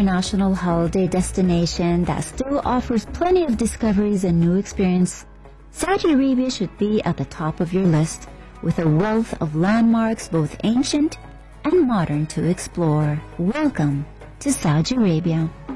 international holiday destination that still offers plenty of discoveries and new experience, Saudi Arabia should be at the top of your list, with a wealth of landmarks both ancient and modern to explore. Welcome to Saudi Arabia.